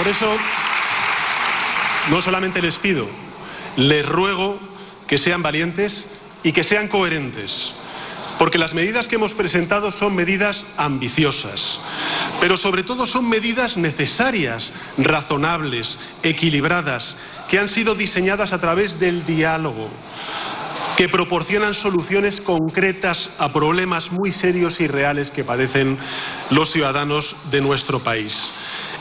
Por eso, no solamente les pido, les ruego que sean valientes y que sean coherentes. Porque las medidas que hemos presentado son medidas ambiciosas, pero sobre todo son medidas necesarias, razonables, equilibradas, que han sido diseñadas a través del diálogo, que proporcionan soluciones concretas a problemas muy serios y reales que padecen los ciudadanos de nuestro país.